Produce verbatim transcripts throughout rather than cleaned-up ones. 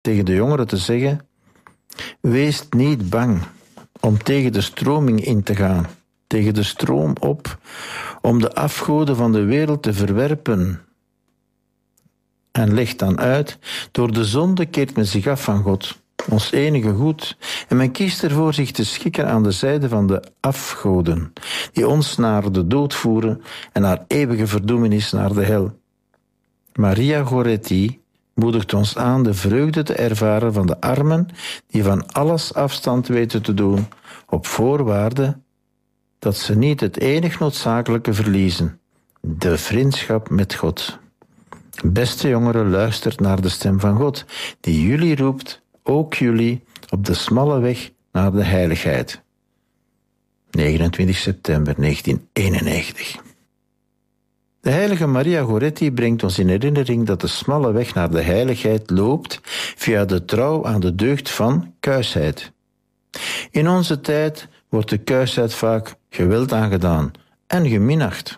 tegen de jongeren te zeggen: wees niet bang om tegen de stroming in te gaan, tegen de stroom op, om de afgoden van de wereld te verwerpen. En legt dan uit: door de zonde keert men zich af van God, ons enige goed, en men kiest ervoor zich te schikken aan de zijde van de afgoden, die ons naar de dood voeren en naar eeuwige verdoemenis, naar de hel. Maria Goretti moedigt ons aan de vreugde te ervaren van de armen die van alles afstand weten te doen, op voorwaarde dat ze niet het enig noodzakelijke verliezen, de vriendschap met God. Beste jongeren, luistert naar de stem van God, die jullie roept, ook jullie, op de smalle weg naar de heiligheid. negenentwintig september negentienhonderdeenennegentig. De heilige Maria Goretti brengt ons in herinnering dat de smalle weg naar de heiligheid loopt via de trouw aan de deugd van kuisheid. In onze tijd wordt de kuisheid vaak geweld aangedaan en geminacht.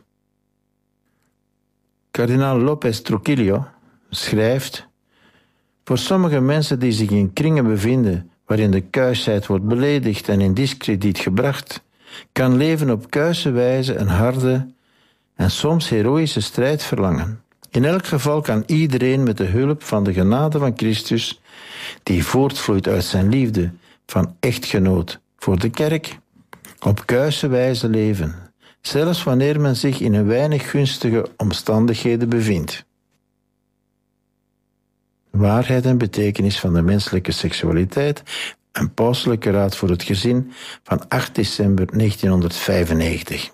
Kardinaal López Trujillo schrijft: voor sommige mensen die zich in kringen bevinden waarin de kuisheid wordt beledigd en in diskrediet gebracht, kan leven op kuise wijze een harde en soms heroïsche strijd verlangen. In elk geval kan iedereen met de hulp van de genade van Christus, die voortvloeit uit zijn liefde van echtgenoot voor de kerk, op kuise wijze leven, zelfs wanneer men zich in een weinig gunstige omstandigheden bevindt. Waarheid en betekenis van de menselijke seksualiteit, een pauselijke raad voor het gezin van acht december negentienhonderdvijfennegentig.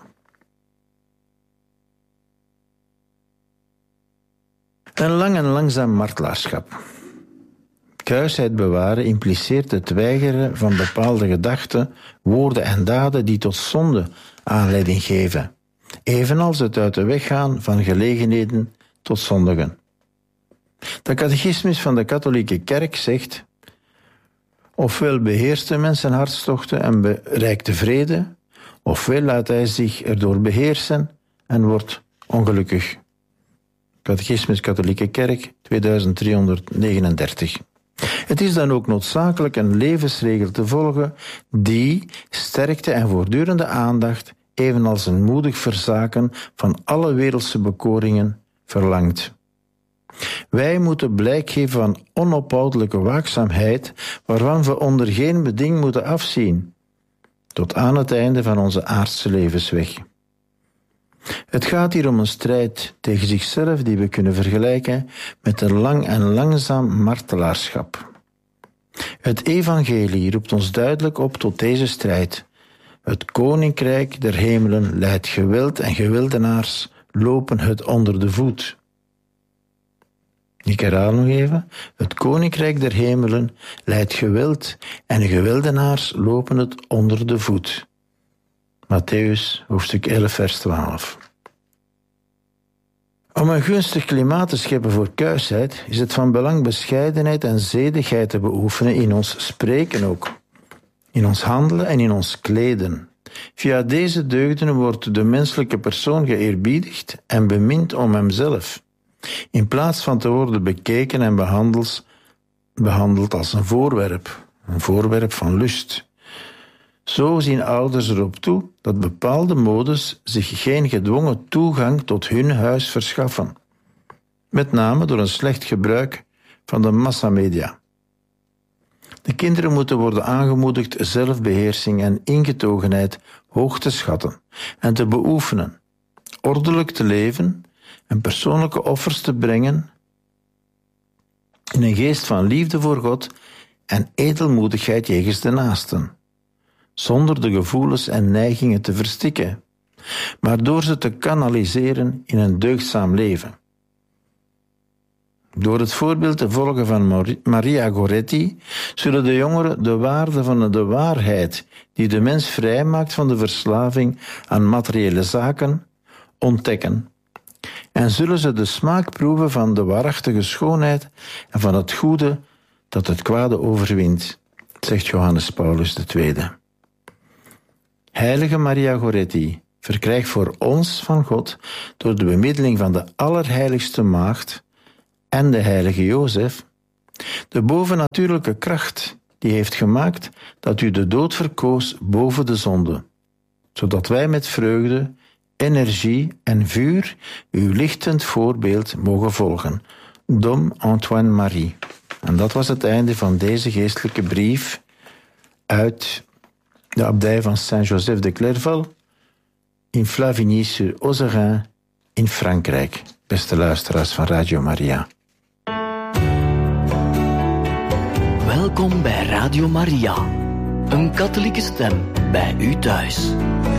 Een lang en langzaam martelaarschap. Kuisheid bewaren impliceert het weigeren van bepaalde gedachten, woorden en daden die tot zonde aanleiding geven, evenals het uit de weg gaan van gelegenheden tot zondigen. De catechismus van de katholieke kerk zegt: ofwel beheerst de mens zijn hartstochten en bereikt de vrede, ofwel laat hij zich erdoor beheersen en wordt ongelukkig. Catechismus Katholieke Kerk, tweeduizend driehonderdnegenendertig. Het is dan ook noodzakelijk een levensregel te volgen die sterkte en voortdurende aandacht, evenals een moedig verzaken van alle wereldse bekoringen, verlangt. Wij moeten blijk geven van onophoudelijke waakzaamheid, waarvan we onder geen beding moeten afzien, tot aan het einde van onze aardse levensweg. Het gaat hier om een strijd tegen zichzelf die we kunnen vergelijken met een lang en langzaam martelaarschap. Het evangelie roept ons duidelijk op tot deze strijd. Het koninkrijk der hemelen leidt geweld en geweldenaars lopen het onder de voet. Ik herhaal nog even. Het koninkrijk der hemelen leidt geweld en geweldenaars lopen het onder de voet. Mattheüs, hoofdstuk elf, vers twaalf. Om een gunstig klimaat te scheppen voor kuisheid is het van belang bescheidenheid en zedigheid te beoefenen in ons spreken ook, in ons handelen en in ons kleden. Via deze deugden wordt de menselijke persoon geëerbiedigd en bemind om hemzelf, in plaats van te worden bekeken en behandeld, behandeld als een voorwerp, een voorwerp van lust. Zo zien ouders erop toe dat bepaalde modes zich geen gedwongen toegang tot hun huis verschaffen, met name door een slecht gebruik van de massamedia. De kinderen moeten worden aangemoedigd zelfbeheersing en ingetogenheid hoog te schatten en te beoefenen, ordelijk te leven en persoonlijke offers te brengen in een geest van liefde voor God en edelmoedigheid jegens de naasten, zonder de gevoelens en neigingen te verstikken, maar door ze te kanaliseren in een deugdzaam leven. Door het voorbeeld te volgen van Maria Goretti zullen de jongeren de waarde van de waarheid die de mens vrijmaakt van de verslaving aan materiële zaken ontdekken en zullen ze de smaak proeven van de waarachtige schoonheid en van het goede dat het kwade overwint, zegt Johannes Paulus de Tweede. Heilige Maria Goretti, verkrijg voor ons van God, door de bemiddeling van de Allerheiligste Maagd en de heilige Jozef, De bovennatuurlijke kracht die heeft gemaakt dat u de dood verkoos boven de zonde, zodat wij met vreugde, energie en vuur uw lichtend voorbeeld mogen volgen. Dom Antoine Marie. En dat was het einde van deze geestelijke brief uit de abdij van Saint-Joseph de Clairval in Flavigny-sur-Ozerain in Frankrijk. Beste luisteraars van Radio Maria. Welkom bij Radio Maria, een katholieke stem bij u thuis.